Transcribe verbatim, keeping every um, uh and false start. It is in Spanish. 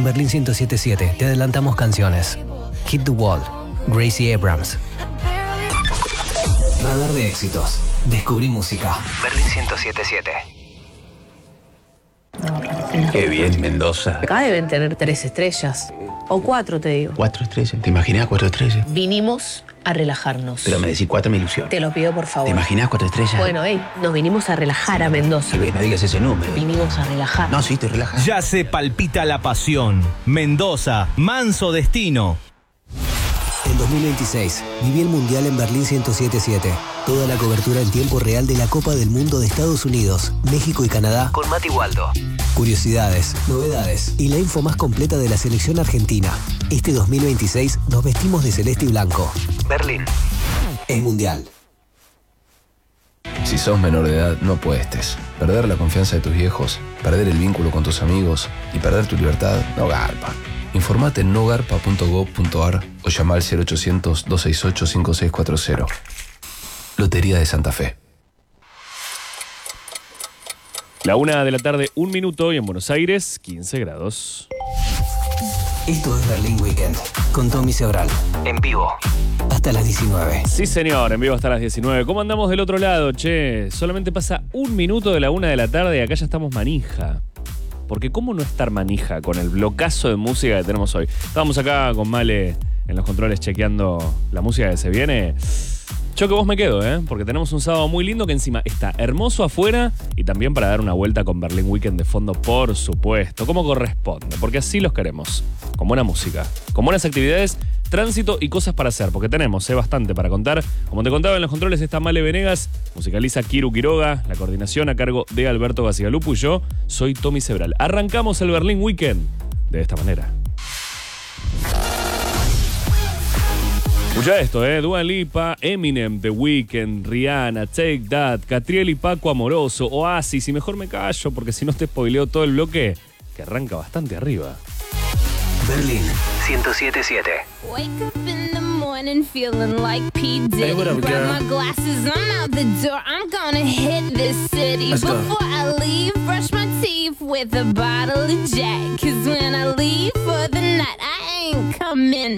Berlín ciento siete punto siete te adelantamos canciones. Hit the Wall, Gracie Abrams. Radar de éxitos. Descubrí música. Berlín ciento siete punto siete. Qué bien, Mendoza. Acá deben tener tres estrellas. O cuatro, te digo. Cuatro estrellas. ¿Te imaginás cuatro estrellas? Vinimos a relajarnos. Pero me decís cuatro, me ilusiona. Te lo pido, por favor. ¿Te imaginás cuatro estrellas? Bueno, hey, nos vinimos a relajar a Mendoza. Sí, no digas ese número. Vinimos a relajar. No, sí, te relajas. Ya se palpita la pasión. Mendoza, manso destino. En dos mil veintiséis, viví el Mundial en Berlín ciento siete punto siete. Toda la cobertura en tiempo real de la Copa del Mundo de Estados Unidos, México y Canadá con Mati Waldo. Curiosidades, novedades y la info más completa de la selección argentina. Este dos mil veintiséis nos vestimos de celeste y blanco. Berlín es Mundial. Si sos menor de edad, no apuestes. Perder la confianza de tus viejos, perder el vínculo con tus amigos y perder tu libertad no garpa. Informate en nogarpa punto gob punto ar o llama al cero ochocientos, doscientos sesenta y ocho, cincuenta y seis cuarenta. Lotería de Santa Fe. La una de la tarde, un minuto, y en Buenos Aires, quince grados. Esto es Berlín Weekend con Tommy Sebral. En vivo. Hasta las diecinueve. Sí, señor, en vivo hasta las diecinueve. ¿Cómo andamos del otro lado, che? Solamente pasa un minuto de la una de la tarde y acá ya estamos manija. Porque ¿cómo no estar manija con el blocazo de música que tenemos hoy? Estábamos acá con Male en los controles chequeando la música que se viene. Yo que vos me quedo, ¿eh? Porque tenemos un sábado muy lindo que encima está hermoso afuera y también para dar una vuelta con Berlín Weekend de fondo, por supuesto, como corresponde, porque así los queremos, con buena música, con buenas actividades, tránsito y cosas para hacer, porque tenemos eh, bastante para contar. Como te contaba, en los controles está Male Venegas, musicaliza Kiru Quiroga, la coordinación a cargo de Alberto Gacigalupo y yo soy Tommy Sebral. Arrancamos el Berlín Weekend de esta manera. Escucha esto, eh. Dua Lipa, Eminem, The Weeknd, Rihanna, Take That, Catriel y Paco Amoroso, Oasis, y mejor me callo porque si no te spoileo todo el bloque que arranca bastante arriba. Berlín ciento siete punto siete. Wake up in the morning feeling like P. Diddy. Hey, what up, Grab girl? my glasses, I'm out the door. I'm gonna hit this city. Let's go. Before I leave, brush my teeth with a bottle of Jack. Cause when I leave for the night, I ain't coming